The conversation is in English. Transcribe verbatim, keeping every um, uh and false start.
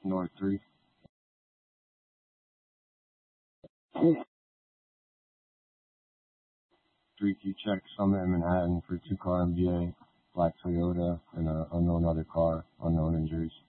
North three. Three key check, Summit in Manhattan for two car M V A, black Toyota, and an unknown other car, unknown injuries.